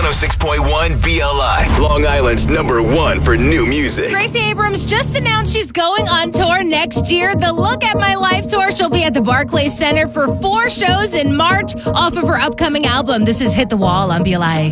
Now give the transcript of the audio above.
106.1 BLI, Long Island's #1 for new music. Gracie Abrams just announced she's going on tour next year. The Look at My Life tour. She'll be at the Barclays Center for 4 shows in March off of her upcoming album. This is Hit the Wall on BLI.